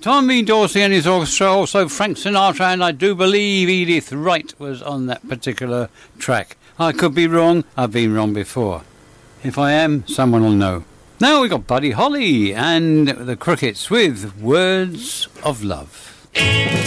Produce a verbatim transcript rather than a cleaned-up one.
Tommy Dorsey and his orchestra, also Frank Sinatra, and I do believe Edith Wright was on that particular track. I could be wrong. I've been wrong before. If I am, someone will know. Now we've got Buddy Holly and the Crickets with Words of Love.